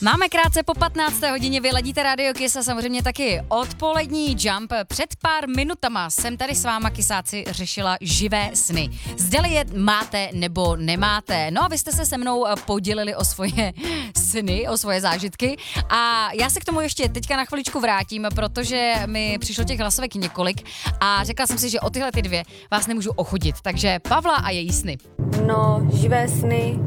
Máme krátce po 15. hodině, vy ladíte Radio Kiss a samozřejmě taky odpolední Jump. Před pár minutama jsem tady s váma, kysáci, řešila živé sny. Zdali je máte nebo nemáte. No a vy jste se se mnou podělili o svoje sny, o svoje zážitky. A já se k tomu ještě teďka na chviličku vrátím, protože mi přišlo těch hlasovek několik a řekla jsem si, že o tyhle ty dvě vás nemůžu ochudit. Takže Pavla a její sny. No, živé sny.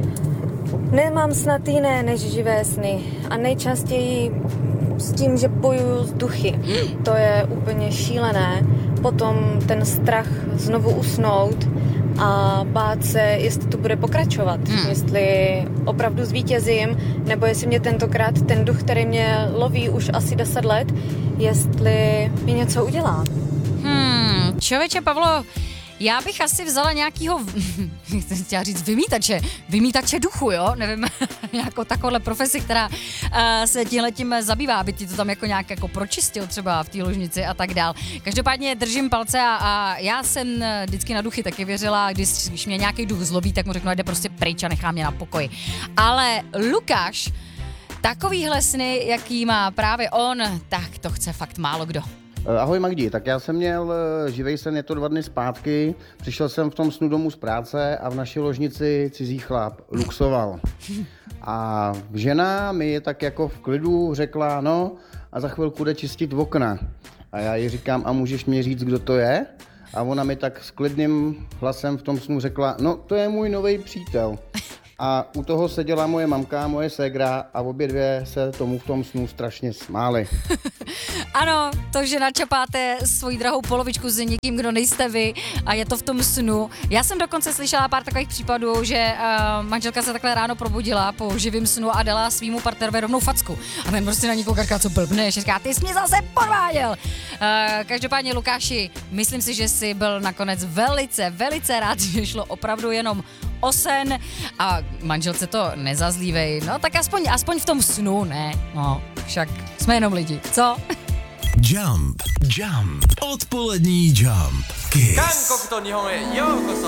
Nemám snad jiné než živé sny a nejčastěji s tím, že bojuju s duchy. To je úplně šílené. Potom ten strach znovu usnout a bát se, jestli to bude pokračovat. Jestli opravdu zvítězím, nebo jestli mě tentokrát ten duch, který mě loví už asi 10 let, jestli mi něco udělá. Člověče, Pavlo, já bych asi vzala nějakýho, chtěla říct vymítače duchu, jo? Nevím, nějakou takovouhle profesi, která se tímhletím zabývá, aby ti to tam jako nějak jako pročistil třeba v té ložnici a tak dál. Každopádně držím palce a já jsem vždycky na duchy taky věřila, když mě nějaký duch zlobí, tak mu řeknu, jde prostě pryč a nechá mě na pokoji. Ale Lukáš, takovýhle sny, jaký má právě on, tak to chce fakt málo kdo. Ahoj Magdi, tak já jsem měl živej sen, je to 2 dny zpátky, přišel jsem v tom snu domů z práce a v naší ložnici cizí chlap luxoval. A žena mi je tak jako v klidu řekla, no a za chvilku jde čistit okna. A já jí říkám, a můžeš mi říct, kdo to je? A ona mi tak s klidným hlasem v tom snu řekla, no to je můj nový přítel. A u toho seděla moje mamka, moje ségra a obě dvě se tomu v tom snu strašně smály. Ano, to, že načapáte svoji drahou polovičku s někým, kdo nejste vy a je to v tom snu. Já jsem dokonce slyšela pár takových případů, že manželka se takhle ráno probudila po živým snu a dala svýmu partnerovi rovnou facku. A ten prostě na ní kouká, co blbneš, říká, ty jsi mě zase podváděl. Každopádně, Lukáši, myslím si, že jsi byl nakonec velice rád, že šlo opravdu jenom o sen a manželce to nezazlívej. No tak aspoň v tom snu, ne? No, však jsme jenom lidi, co? Jump. Odpolední Jump. Kiss.